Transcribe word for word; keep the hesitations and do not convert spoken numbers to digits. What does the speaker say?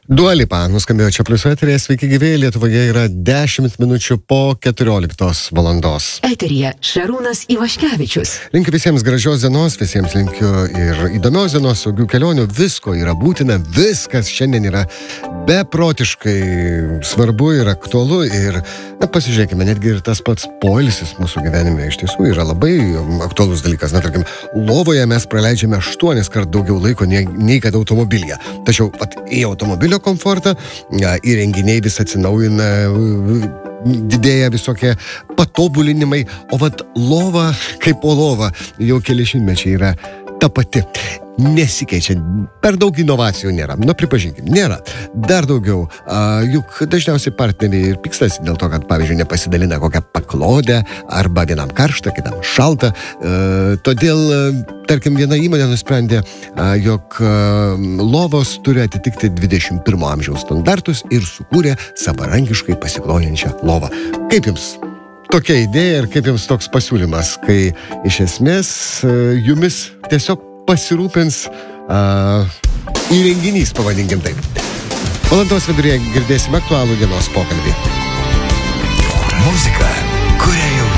Dua Lipa nuskambėjo čia plius eterėje. Sveiki gyvi, Lietuvoje yra dešimt minučių po keturioliktos valandos. Eteryje Šarūnas Ivaškevičius. Linkiu visiems gražios dienos, visiems linkiu ir įdomios dienos, saugių kelionių. Visko yra būtina, viskas šiandien yra beprotiškai svarbu ir aktualu. Ir na, pasižiūrėkime, netgi ir tas pats poilsis mūsų gyvenime iš tiesų yra labai aktualus dalykas. Na, tarkim, lovoje mes praleidžiame aštuonis kart daugiau laiko nei, nei kad automobilyje. Tačiau at, į automobilio komfortą, įrenginiai vis atsinaujina, didėja visokie patobulinimai, o vat lova kaip po lova jau keli šimtmečiai yra ta pati. Nesikeičia. Per daug inovacijų nėra. Nu, pripažinkim, nėra. Dar daugiau. A, juk dažniausiai partneriai ir pykstasi dėl to, kad, pavyzdžiui, nepasidalina kokią paklodę arba vienam karštą, kitam šaltą. E, todėl, tarkim, viena įmonė nusprendė, a, jog a, lovos turi atitikti dvidešimt pirmo amžiaus standartus ir sukūrė savarankiškai pasiklojančią lovą. Kaip jums tokia idėja ir kaip jums toks pasiūlymas, kai iš esmės a, jumis tiesiog pasirūpins uh, įrenginys, pavadinkim taip. Valandos viduryje girdėsime aktualų dienos pokalbį. Muzika, kurią jau